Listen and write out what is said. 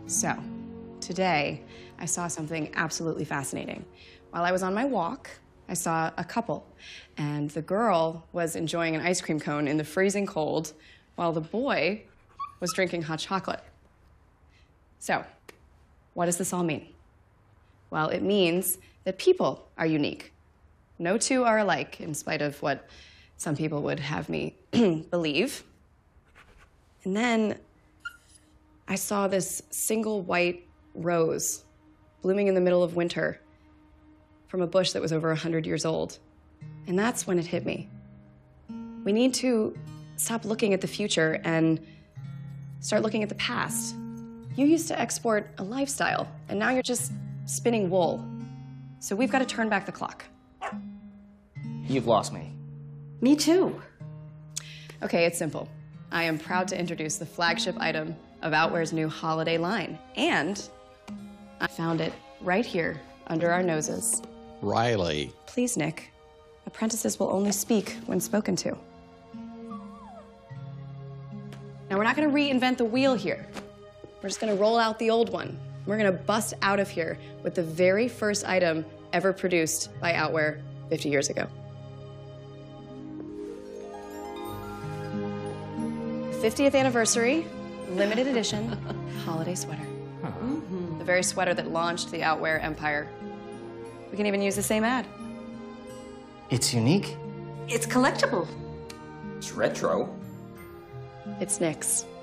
So, today, I saw something absolutely fascinating. While I was on my walk, I saw a couple, and the girl was enjoying an ice cream cone in the freezing cold, while the boy was drinking hot chocolate. So, what does this all mean? Well, it means that people are unique. No two are alike, in spite of what some people would have me believe. And then I saw this single white rose blooming in the middle of winter from a bush that was over 100 years old. And that's when it hit me. We need to stop looking at the future and start looking at the past. You used to export a lifestyle, and now you're just spinning wool. So we've got to turn back the clock. You've lost me. Me too. Okay, it's simple. I am proud to introduce the flagship item of Outwear's new holiday line. And I found it right here under our noses. Riley. Please, Nick. Apprentices will only speak when spoken to. Now, we're not going to reinvent the wheel here. We're just going to roll out the old one. We're going to bust out of here with the very first item ever produced by Outwear 50 years ago. 50th anniversary, limited edition, holiday sweater. The very sweater that launched the Outwear empire. We can even use the same ad. It's unique. It's collectible. It's retro. It's Nick's.